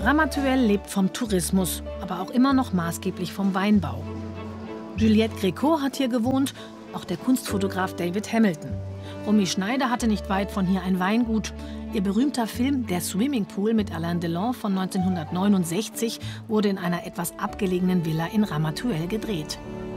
Ramatuelle lebt vom Tourismus, aber auch immer noch maßgeblich vom Weinbau. Juliette Gréco hat hier gewohnt, auch der Kunstfotograf David Hamilton. Romy Schneider hatte nicht weit von hier ein Weingut. Ihr berühmter Film Der Swimmingpool mit Alain Delon von 1969 wurde in einer etwas abgelegenen Villa in Ramatuelle gedreht.